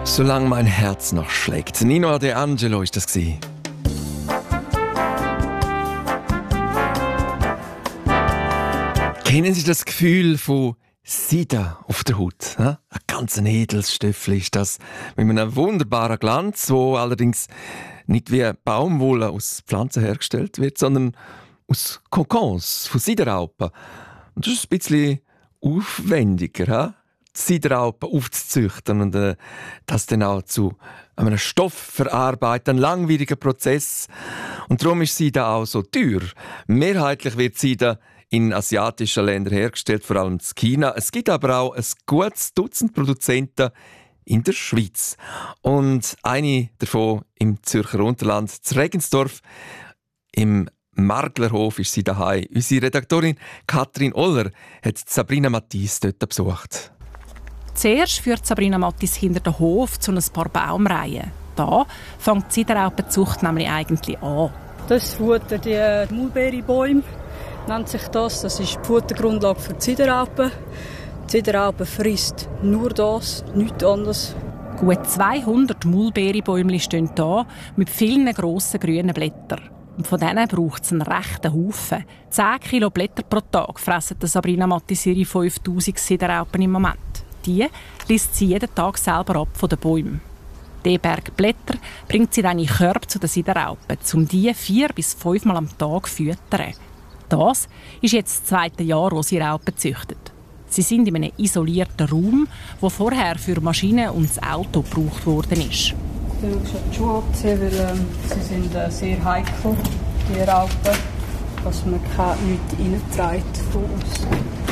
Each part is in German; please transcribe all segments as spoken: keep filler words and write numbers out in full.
Solange mein Herz noch schlägt. Nino De Angelo war das. Kennen Sie das Gefühl von Seide auf der Haut? Ein ganz edles Stoffel ist das, mit einem wunderbaren Glanz, wo allerdings nicht wie Baumwolle aus Pflanzen hergestellt wird, sondern aus Kokons, von Seidenraupen. Und das ist ein bisschen aufwendiger, die Seidenraupen aufzuzüchten und äh, das dann auch zu einem Stoff verarbeiten, ein langwieriger Prozess. Und darum ist Seide auch so teuer. Mehrheitlich wird Seide in asiatischen Ländern hergestellt, vor allem in China. Es gibt aber auch ein gutes Dutzend Produzenten in der Schweiz. Und eine davon im Zürcher Unterland, in Regensdorf, im Marglerhof ist sie daheim. Unsere Redaktorin Katrin Oller hat Sabrina Mattis dort besucht. Zuerst führt Sabrina Mattis hinter den Hof zu ein paar Baumreihen. Da fängt die Seidenraupenzucht nämlich eigentlich an. Das Futter, die Mulberrybäume nennt sich das. Das ist die Futtergrundlage für die Seidenraupen. Die Seidenraupe frisst nur das, nichts anderes. Gut zweihundert Mulberrybäume stehen hier mit vielen grossen grünen Blättern. Und von denen braucht es einen rechten Haufen. zehn Kilo Blätter pro Tag fressen Sabrina Mattis ihre fünftausend Seidenraupen im Moment. Die liest sie jeden Tag selber ab von den Bäumen. Diese Berg Blätter bringt sie dann in Körbe zu den Seidenraupen, um die vier bis fünfmal am Tag zu füttern. Das ist jetzt das zweite Jahr, wo sie Raupen züchtet. Sie sind in einem isolierten Raum, der vorher für Maschinen und das Auto gebraucht worden ist. Ich muss schon die Schuhe abziehen, weil äh, sie sind äh, sehr heikel, die Raupen, dass man nichts reinträgt von uns.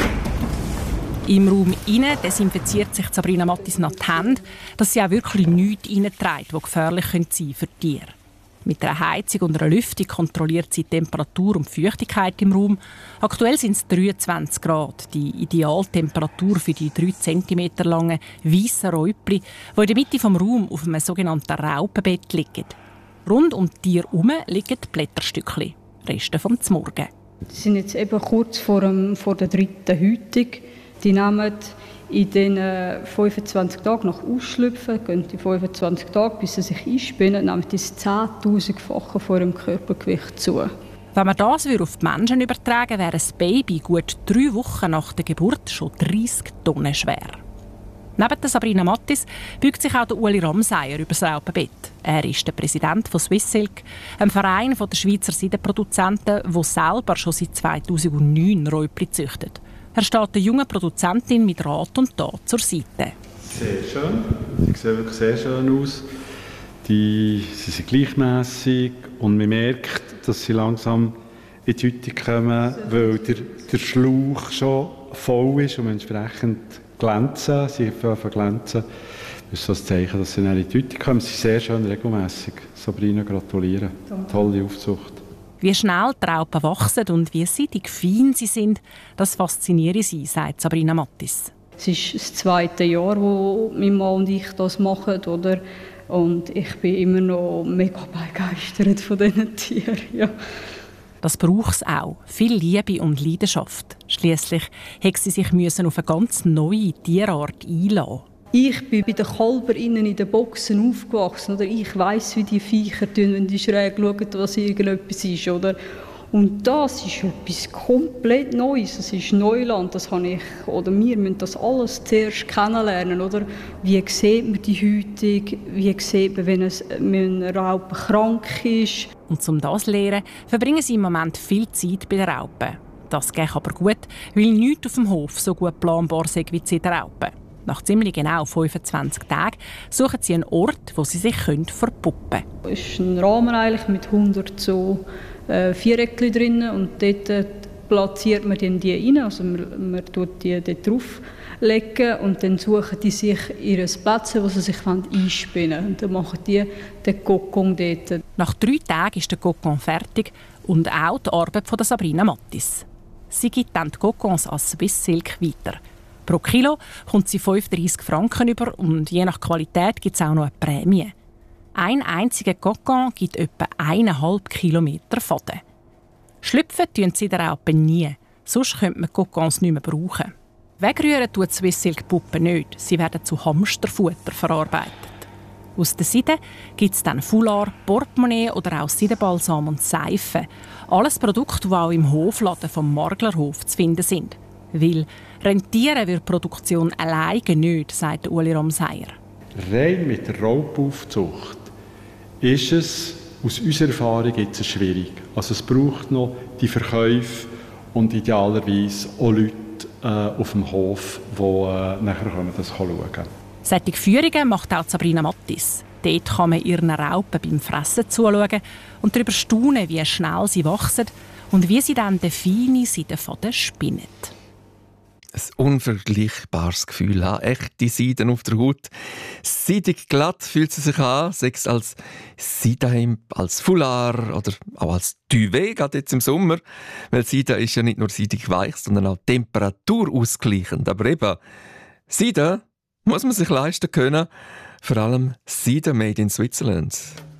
Im Raum innen desinfiziert sich Sabrina Mattis nach die Hände, dass sie auch wirklich nichts reinträgt, das gefährlich sein könnte für die Tiere. Mit einer Heizung und einer Lüftung kontrolliert sie die Temperatur und die Feuchtigkeit im Raum. Aktuell sind es dreiundzwanzig Grad, die Idealtemperatur für die drei Zentimeter langen weißen Räupli, die in der Mitte des Raums auf einem sogenannten Raupenbett liegen. Rund um die Tiere herum liegen die Blätterstückchen, Reste vom Zmorgen. Sie sind jetzt eben kurz vor, dem, vor der dritten Häutung. Die nehmen in den fünfundzwanzig Tagen nach Ausschlüpfen, gehen die fünfundzwanzig Tage, bis sie sich einspinnen, nehmen das zehntausendfache von ihrem Körpergewicht zu. Wenn man das auf die Menschen übertragen, wäre ein Baby gut drei Wochen nach der Geburt schon dreissig Tonnen schwer. Neben der Sabrina Mattis beugt sich auch der Uli Ramseyer über das Raupenbett. Er ist der Präsident von Swissilk, einem Verein der Schweizer Seidenproduzenten, der selber schon seit zweitausendneun Räupli züchtet. Er steht der jungen Produzentin mit Rat und Tat zur Seite. Sehr schön. Sie sehen wirklich sehr schön aus. Die, sie sind gleichmässig und man merkt, dass sie langsam in die Hütte kommen, weil der, der Schlauch schon voll ist und entsprechend glänzen. Sie fangen glänzen. Das ist so ein Zeichen, dass sie in die Hütte kommen. Sie sind sehr schön regelmässig. Sabrina, gratuliere. Tolle Aufzucht. Wie schnell die Raupen wachsen und wie seidig fein sie sind, das fasziniere sie, sagt Sabrina Mattis. Es ist das zweite Jahr, wo mein Mann und ich das machen, oder? Und ich bin immer noch mega begeistert von diesen Tieren. Ja. Das braucht es auch. Viel Liebe und Leidenschaft. Schliesslich musste sie sich auf eine ganz neue Tierart einlassen. Ich bin bei den Kälbern innen in den Boxen aufgewachsen. Oder? Ich weiss, wie die Viecher tun, wenn die schräg schauen, was irgendetwas ist. Oder? Und das ist etwas komplett Neues. Das ist Neuland. Das habe ich, oder wir müssen das alles zuerst kennenlernen. Oder? Wie sieht man die Häutung? Wie sieht man, wenn ein Raupe krank ist? Und um das zu lernen, verbringen sie im Moment viel Zeit bei den Raupen. Das geht aber gut, weil nichts auf dem Hof so gut planbar ist wie die Raupen. Nach ziemlich genau fünfundzwanzig Tagen suchen sie einen Ort, wo sie sich verpuppen können. Es ist ein Rahmen eigentlich mit hundert so äh, Viereckchen drin und dort äh, platziert man die rein. Also man, man tut die dort drauflegen und dann suchen die sich ihre Plätze, wo sie sich einspinnen wollen. Und dann machen die den Kokon dort. Nach drei Tagen ist der Kokon fertig und auch die Arbeit von Sabrina Mattis. Sie gibt dann die Kokons an Swissilk weiter. Pro Kilo kommt sie fünfunddreissig Franken über und je nach Qualität gibt es auch noch eine Prämie. Ein einziger Kokon gibt etwa eineinhalb Kilometer Faden. Schlüpfen tun sie der Raupen nie, sonst könnte man Kokons nicht mehr brauchen. Wegrühren tut Swissilk Puppen nicht, sie werden zu Hamsterfutter verarbeitet. Aus der Seide gibt es dann Foulard, Portemonnaie oder auch Seidenbalsam und Seife. Alles Produkte, die auch im Hofladen vom Marglerhof zu finden sind. Weil rentieren wird die Produktion alleine nicht, sagt Uli Romseier. Rein mit der Raupaufzucht ist es aus unserer Erfahrung jetzt schwierig. Also es braucht noch die Verkäufe und idealerweise auch Leute äh, auf dem Hof, die äh, nachher das schauen können. Solche Führungen macht auch Sabrina Mattis. Dort kann man ihren Raupen beim Fressen zuschauen und darüber staunen, wie schnell sie wachsen und wie sie dann den feinen Seidenfaden spinnen. Ein unvergleichbares Gefühl haben. Echte Seiden auf der Haut. Seidig glatt fühlt sie sich an, sei es als Seidenhemd, als Foulard oder auch als Duvet, gerade jetzt im Sommer. Weil Seide ist ja nicht nur seidig weich, sondern auch temperaturausgleichend. Aber eben, Seide muss man sich leisten können. Vor allem Seide made in Switzerland.